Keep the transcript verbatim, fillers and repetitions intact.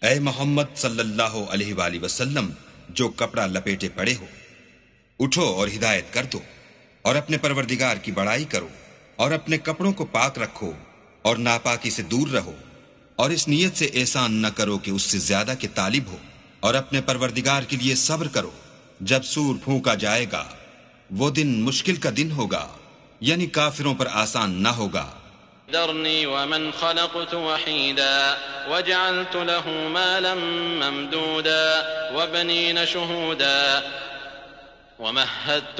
ऐ मोहम्मद सल्लल्लाहु अलैहि वसल्लम, जो कपड़ा लपेटे पड़े हो, उठो और हिदायत कर दो और अपने परवरदिगार की बड़ाई करो और अपने कपड़ों को पाक रखो और नापाकी से दूर रहो और इस नीयत से एहसान न करो कि उससे ज्यादा के तालिब हो, और अपने परवरदिगार के लिए सब्र करो। जब सूर फूंका जाएगा वो दिन मुश्किल का दिन होगा, यानी काफिरों पर आसान न होगा। ذرني ومن خلقت وحيدا وجعلت له مالا ممدودا وبنين شهودا ومهدت